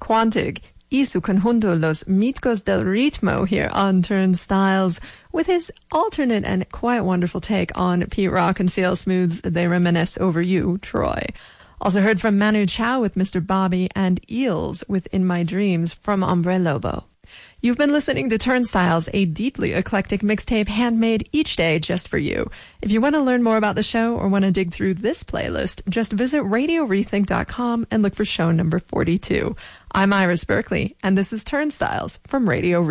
Quantic y su conjunto Los Míticos del Ritmo here on Turnstiles with his alternate and quite wonderful take on Pete Rock and CL Smooth's They Reminisce Over You, Troy. Also heard from Manu Chao with Mr. Bobby and Eels with In My Dreams from Hombre Lobo. You've been listening to Turnstiles, a deeply eclectic mixtape handmade each day just for you. If you want to learn more about the show or want to dig through this playlist, just visit RadioRethink.com and look for show number 42. I'm Iris Berkeley, and this is Turnstiles from Radio